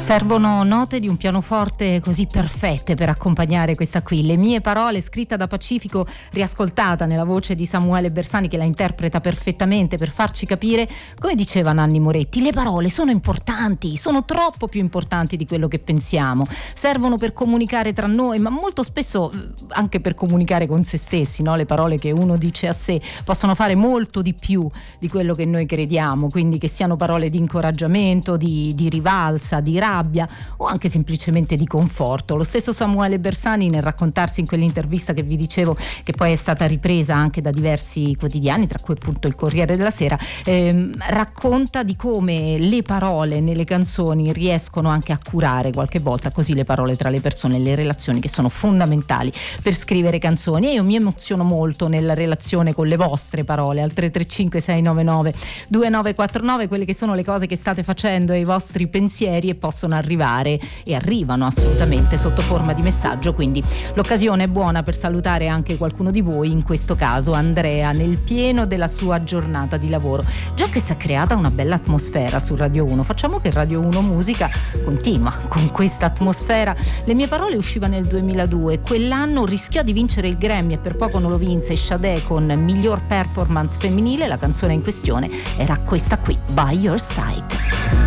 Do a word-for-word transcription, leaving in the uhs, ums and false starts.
Servono note di un pianoforte così perfette per accompagnare questa qui. Le mie parole, scritta da Pacifico, riascoltata nella voce di Samuele Bersani, che la interpreta perfettamente per farci capire, come diceva Nanni Moretti, le parole sono importanti, sono troppo più importanti di quello che pensiamo. Servono per comunicare tra noi, ma molto spesso anche per comunicare con se stessi, no? Le parole che uno dice a sé possono fare molto di più di quello che noi crediamo, quindi che siano parole di incoraggiamento, di, di rivalsa, di rabbia o anche semplicemente di conforto. Lo stesso Samuele Bersani, nel raccontarsi in quell'intervista che vi dicevo, che poi è stata ripresa anche da diversi quotidiani, tra cui appunto il Corriere della Sera, ehm, racconta di come le parole nelle canzoni riescono anche a curare qualche volta così le parole tra le persone, le relazioni, che sono fondamentali per scrivere canzoni. E io mi emoziono molto nella relazione con le vostre parole al tre tre cinque sei nove nove due nove quattro nove, quelle che sono le cose che state facendo e i vostri pensieri, e possono arrivare e arrivano assolutamente sotto forma di messaggio. Quindi l'occasione è buona per salutare anche qualcuno di voi, in questo caso Andrea, nel pieno della sua giornata di lavoro. Già che si è creata una bella atmosfera su Radio uno, facciamo che Radio uno Musica continua con questa atmosfera. Le mie parole usciva nel duemiladue, quell'anno rischiò di vincere il Grammy e per poco non lo vinse Sade con miglior performance femminile. La canzone in questione era questa qui, By Your Side.